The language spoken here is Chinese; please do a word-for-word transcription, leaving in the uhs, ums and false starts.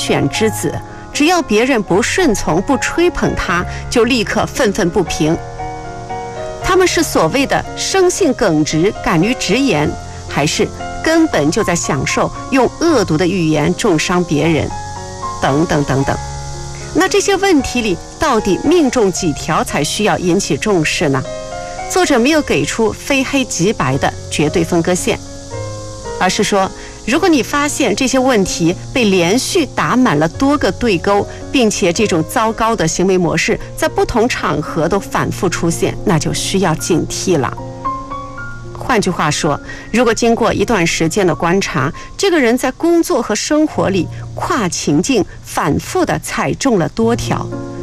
选之子，只要别人不顺从、不吹捧他，就立刻愤愤不平。他们是所谓的生性耿直、敢于直言，还是根本就在享受用恶毒的语言重伤别人？等等等等。那这些问题里，到底命中几条才需要引起重视呢？作者没有给出非黑即白的绝对分割线，而是说，如果你发现这些问题被连续打满了多个对勾，并且这种糟糕的行为模式在不同场合都反复出现，那就需要警惕了。换句话说，如果经过一段时间的观察，这个人在工作和生活里跨情境反复地踩中了多条，